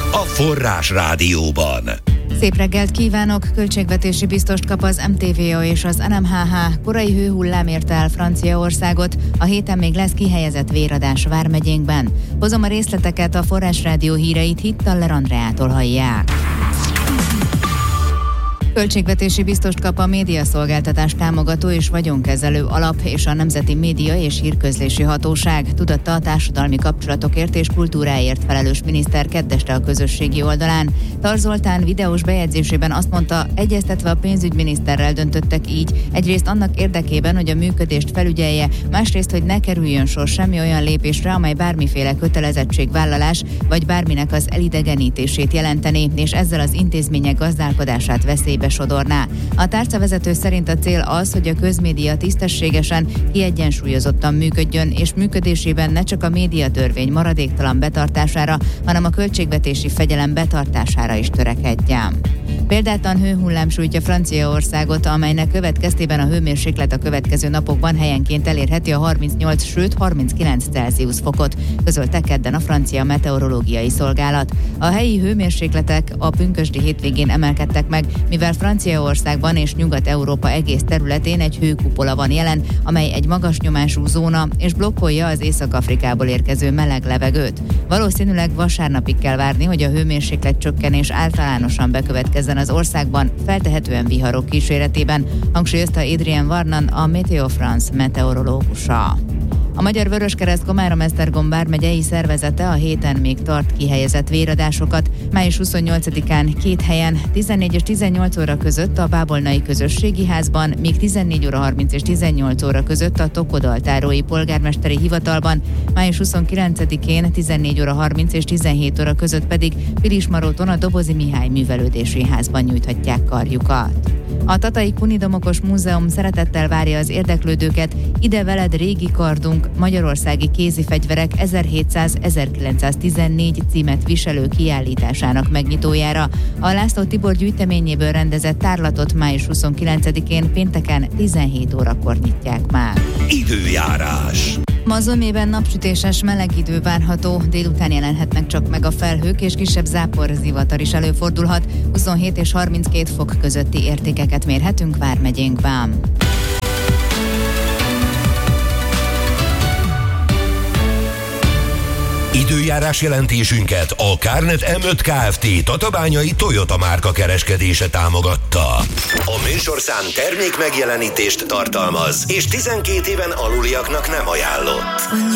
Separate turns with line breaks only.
a Forrás Rádióban.
Szép reggelt kívánok! Költségvetési biztost kap az MTVO és az NMHH. Korai hőhullám érte el Franciaországot. A héten még lesz kihelyezett véradás vármegyénkben. Hozom a részleteket, a Forrás Rádió híreit Hittaller Andreától hallják. Költségvetési biztost kap a médiaszolgáltatás támogató és vagyonkezelő alap és a Nemzeti Média és Hírközlési Hatóság, tudatta a társadalmi kapcsolatokért és kultúráért felelős miniszter keddeste a közösségi oldalán. Tar Zoltán videós bejegyzésében azt mondta, egyeztetve a pénzügyminiszterrel döntöttek így, egyrészt annak érdekében, hogy a működést felügyelje, másrészt, hogy ne kerüljön sor semmi olyan lépésre, amely bármiféle kötelezettségvállalás vagy bárminek az elidegenítését jelenteni, és ezzel az intézmények gazdálkodását veszélybe sodorná. A tárcavezető szerint a cél az, hogy a közmédia tisztességesen, kiegyensúlyozottan működjön, és működésében ne csak a médiatörvény maradéktalan betartására, hanem a költségvetési fegyelem betartására is törekedjen. Példátlan hőhullám sújtja Franciaországot, amelynek következtében a hőmérséklet a következő napokban helyenként elérheti a 38, sőt 39 Celsius fokot, közölte kedden a francia meteorológiai szolgálat. A helyi hőmérsékletek a pünkösdi hétvégén emelkedtek meg, mivel Franciaországban és Nyugat-Európa egész területén egy hőkupola van jelen, amely egy magas nyomású zóna, és blokkolja az Észak-Afrikából érkező meleg levegőt. Valószínűleg vasárnapig kell várni, hogy a hőmérséklet csökkenés általánosan bekövetkezzen az országban, feltehetően viharok kíséretében, hangsúlyozta Adrien Varnan, a Météo France meteorológusa. A Magyar Vöröskereszt Komárom-Esztergom vármegyei szervezete a héten még tart kihelyezett véradásokat. Május 28-án két helyen 14 és 18 óra között a Bábolnai Közösségi Házban, míg 14 óra 30 és 18 óra között a Tokodaltárói Polgármesteri Hivatalban, május 29-én 14 óra 30 és 17 óra között pedig Pilismaróton a Dobozi Mihály Művelődési Házban nyújthatják karjukat. A Tatai Kunidomokos Múzeum szeretettel várja az érdeklődőket, ide veled régi kardunk, magyarországi kézifegyverek 1700-1914 címet viselő kiállításának megnyitójára. A László Tibor gyűjteményéből rendezett tárlatot május 29-én pénteken 17 órakor nyitják már.
Időjárás.
Ma zömében napsütéses meleg idő várható, délután jelenhetnek csak meg a felhők, és kisebb záporzivatar is előfordulhat. 27 és 32 fok közötti értékeket mérhetünk vármegyénkben.
Időjárás jelentésünket a Kárnet M5 Kft. Tatabányai Toyota márka kereskedése támogatta. A műsorszám termék megjelenítést tartalmaz, és 12 éven aluliaknak nem ajánlott.